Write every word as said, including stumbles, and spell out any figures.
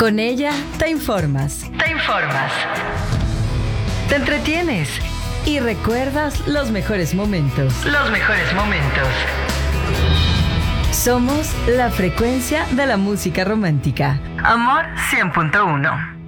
Con ella te informas. Te informas. Te entretienes. Y recuerdas los mejores momentos. Los mejores momentos. Somos la frecuencia de la música romántica. Amor cien punto uno.